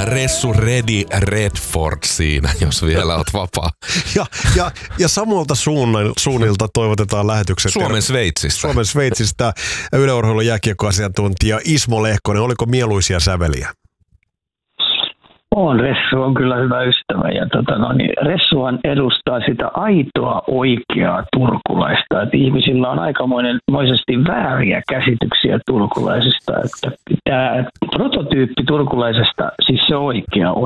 Ressu Ready Redford siinä, jos vielä oot vapaa. Ja samalta suunnilta toivotetaan lähetykset Suomen Sveitsistä Yle Urheilun jääkiekkoasiantuntija Ismo Lehkonen. Oliko mieluisia säveliä? Ressu on kyllä hyvä ystävä ja Ressuhan edustaa sitä aitoa oikeaa turkulaista, että ihmisillä on aikamoisesti vääriä käsityksiä turkulaisista, että tämä prototyyppi turkulaisesta, siis se oikea